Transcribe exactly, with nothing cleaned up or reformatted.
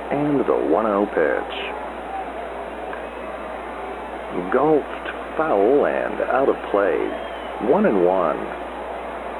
And the one oh pitch. Golfed foul and out of play. One and one.